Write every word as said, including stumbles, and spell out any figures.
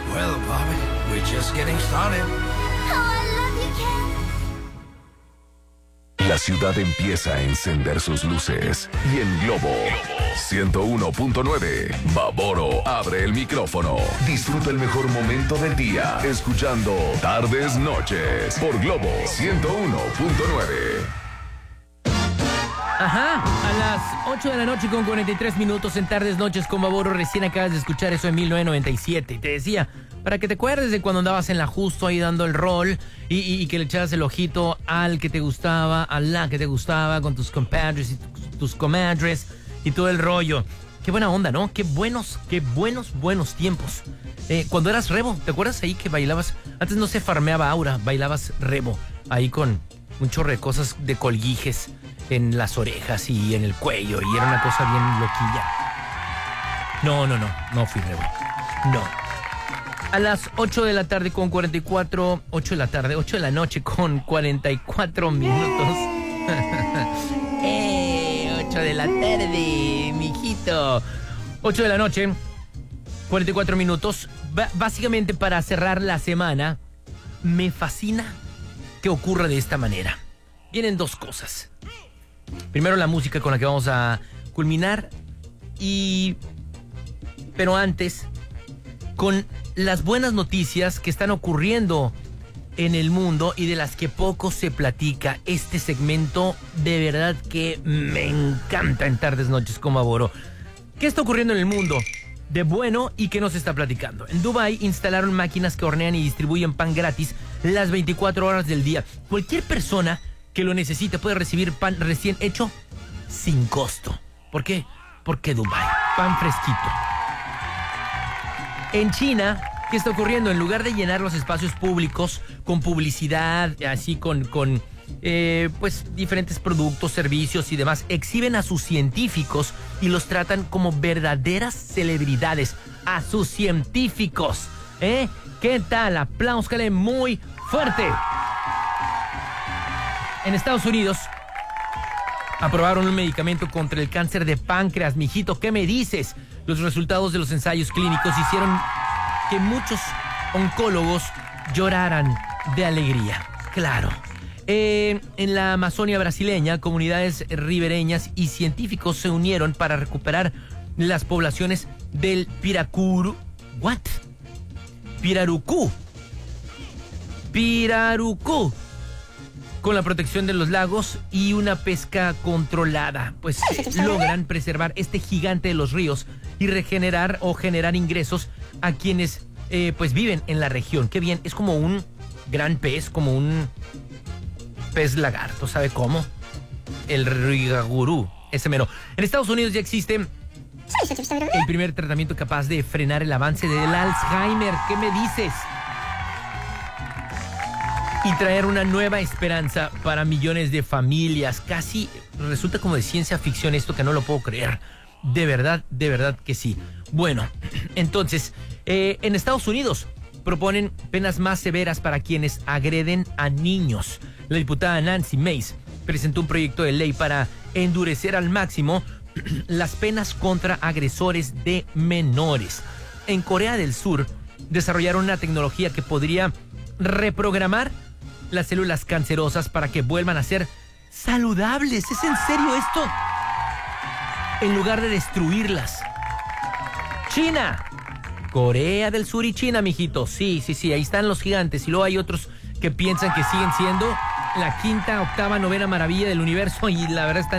Well, Bobby, we're just getting started. Oh, I love you, Ken. La ciudad empieza a encender sus luces y en Globo ciento uno punto nueve, Baboro abre el micrófono. Disfruta el mejor momento del día escuchando Tardes Noches por Globo ciento uno punto nueve. Ajá, a las ocho de la noche con cuarenta y tres minutos en Tardes Noches con Baboro. Recién acabas de escuchar eso en mil novecientos noventa y siete. Y te decía, para que te acuerdes de cuando andabas en la Justo ahí dando el rol y, y, y que le echabas el ojito al que te gustaba, a la que te gustaba, con tus compadres y tus, tus comadres y todo el rollo. Qué buena onda, ¿no? Qué buenos, qué buenos, buenos tiempos. Eh, cuando eras rebo, ¿te acuerdas ahí que bailabas? Antes no se farmeaba aura, bailabas rebo, ahí con un chorro de cosas de colguijes en las orejas y en el cuello, y era una cosa bien loquilla. No, no, no, no fui rebo. No. A las ocho de la tarde con cuarenta y cuatro, ocho de la tarde, ocho de la noche con cuarenta y cuatro minutos. ¡Eh! ocho de la tarde, mijito. ocho de la noche, cuarenta y cuatro minutos. B- básicamente para cerrar la semana, me fascina que ocurra de esta manera. Vienen dos cosas. Primero la música con la que vamos a culminar y... Pero antes, con las buenas noticias que están ocurriendo en el mundo y de las que poco se platica. Este segmento de verdad que me encanta en Tardes Noches con Baboro. ¿Qué está ocurriendo en el mundo de bueno y qué nos está platicando? En Dubái instalaron máquinas que hornean y distribuyen pan gratis las veinticuatro horas del día. Cualquier persona que lo necesite puede recibir pan recién hecho sin costo. ¿Por qué? Porque Dubái, pan fresquito. En China, ¿qué está ocurriendo? En lugar de llenar los espacios públicos con publicidad, así con, con eh, pues diferentes productos, servicios y demás, exhiben a sus científicos y los tratan como verdaderas celebridades. A sus científicos, ¿eh? ¿Qué tal? Apláuscale muy fuerte. En Estados Unidos aprobaron un medicamento contra el cáncer de páncreas. Mijito, ¿qué me dices? Los resultados de los ensayos clínicos hicieron que muchos oncólogos lloraran de alegría. Claro. Eh, en la Amazonia brasileña, comunidades ribereñas y científicos se unieron para recuperar las poblaciones del piracuru... ¿What? Pirarucú. Pirarucú. Con la protección de los lagos y una pesca controlada, pues eh, logran preservar este gigante de los ríos y regenerar o generar ingresos a quienes eh, pues viven en la región. Qué bien, es como un gran pez, como un pez lagarto, ¿sabe cómo? El rigagurú, ese mero. En Estados Unidos ya existe el primer tratamiento capaz de frenar el avance del Alzheimer. ¿Qué me dices? Y traer una nueva esperanza para millones de familias. Casi resulta como de ciencia ficción esto, que no lo puedo creer. De verdad, de verdad que sí. Bueno, entonces, eh, en Estados Unidos proponen penas más severas para quienes agreden a niños. La diputada Nancy Mace presentó un proyecto de ley para endurecer al máximo las penas contra agresores de menores. En Corea del Sur desarrollaron una tecnología que podría reprogramar las células cancerosas para que vuelvan a ser saludables. ¿Es en serio esto? En lugar de destruirlas. China, Corea del Sur y China, mijito. Sí, sí, sí, ahí están los gigantes. Y luego hay otros que piensan que siguen siendo la quinta, octava, novena maravilla del universo y la verdad están